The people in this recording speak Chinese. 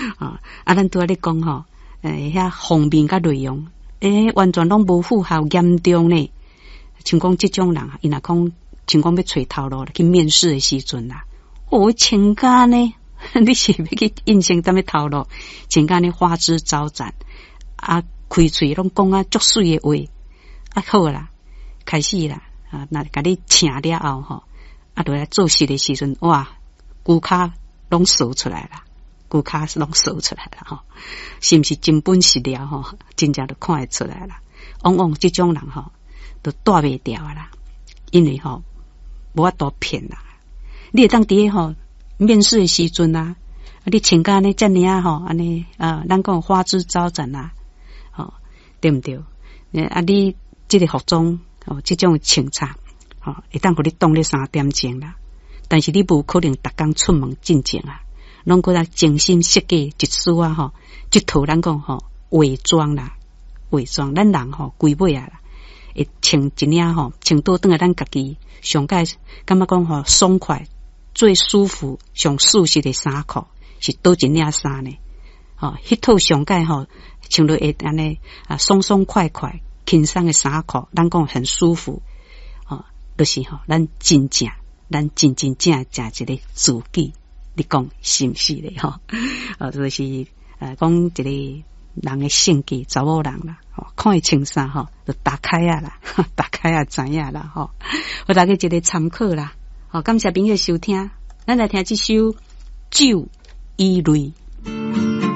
咱拄仔咧讲吼，遐方面甲内容，完全拢无符合严重呢。像讲即种人，伊若讲像讲要找头路去面试的时阵啦，穿甲呢，你是要去应征什么头路？穿甲呢花枝招展，开嘴拢讲足水的话，好啦，开始啦，那甲你请了后吼，落来做事的时阵，哇，骨骹拢扫出来啦。骨骹拢扫出来了吼，是毋是真本事了吼？真正都看会出来啦。往往这种人吼，都带袂掉啦，因为吼无法度骗啦。你会当伫吼面试的时阵啊，你穿甲呢遮尔吼，安尼咱讲花枝招展啦，对毋对？你这个服装这种穿插，会当互你当咧3点钟啦，但是你无可能逐工出门进前啊。拢搁来精心设计一出吼，一套咱讲吼伪装啦，伪装咱人吼规尾啊啦，会穿一领吼，穿倒转来咱家己上界感觉讲吼爽快、最舒服、上舒适的衫裤是倒一领衫呢？迄套上界吼穿落会安尼爽爽快快、轻松的衫裤，咱讲很舒服，就是吼咱真正一个自己。你讲是毋是咧吼？就是讲一个人的性格，查某人啦，看伊穿衫吼，就打开啊啦，打开啊知影啦吼，互大家一个参考啦。感谢朋友收听，咱来听这首《酒与泪》。